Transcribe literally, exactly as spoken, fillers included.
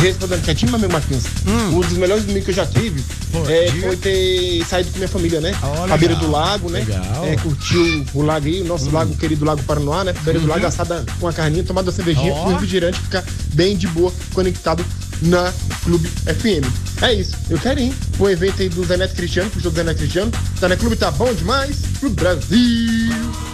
respondendo quietinho, meu amigo Marquinhos. Hum. Um dos melhores domingos que eu já tive Pô, é, foi ter saído com minha família, né? Oh, à beira do lago, né? Legal. É, curtiu o lago aí, o nosso hum. lago, querido Lago Paranoá, né? Beira uhum. do lago, assada com a carninha, tomada uma cervejinha, oh. um refrigerante, ficar bem de boa, conectado na Clube F M. É isso, eu quero ir pro evento aí do Zé Neto Cristiano, pro show do Zé Neto Cristiano. Tá na Clube, tá bom demais? Clube Brasil!